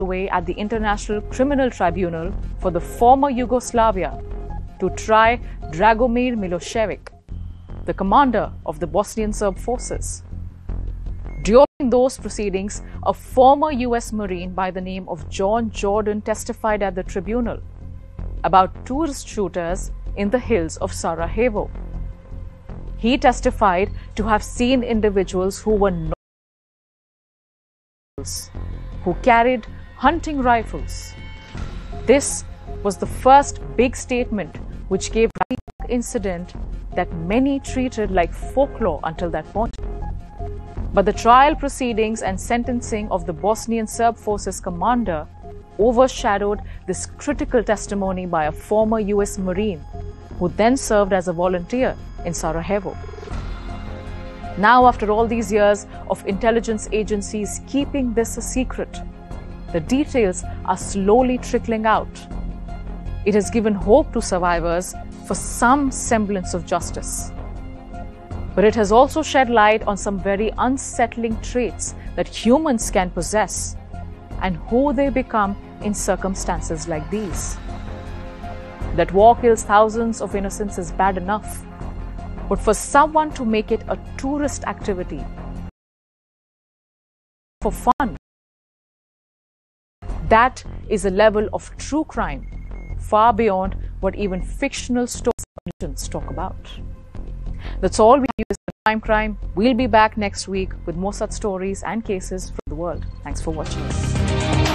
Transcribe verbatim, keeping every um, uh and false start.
away at the International Criminal Tribunal for the former Yugoslavia to try Dragomir Milosevic, the commander of the Bosnian Serb forces. During those proceedings, a former U S Marine by the name of John Jordan testified at the tribunal about tourist shooters in the hills of Sarajevo. He testified to have seen individuals who were not who carried hunting rifles. This was the first big statement which gave rise to the incident that many treated like folklore until that point. But the trial proceedings and sentencing of the Bosnian Serb forces commander overshadowed this critical testimony by a former U S Marine who then served as a volunteer in Sarajevo. Now, after all these years of intelligence agencies keeping this a secret, the details are slowly trickling out. It has given hope to survivors for some semblance of justice. But it has also shed light on some very unsettling traits that humans can possess and who they become in circumstances like these. That war kills thousands of innocents is bad enough, but for someone to make it a tourist activity for fun, that is a level of true crime far beyond what even fictional stories talk about. That's all we use for Crime Crime. We'll be back next week with more such stories and cases from the world. Thanks for watching.